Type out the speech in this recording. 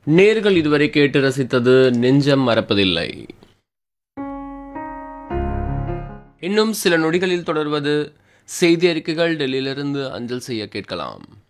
நேர்கள் இதுவரை கேட்டு ரசித்தது நெஞ்சம் மறப்பதில்லை. இன்னும் சில நொடிகளில் தொடர்வது செய்தி அறிக்கைகள். டெல்லியிலிருந்து அஞ்சல் செய்ய கேட்கலாம்.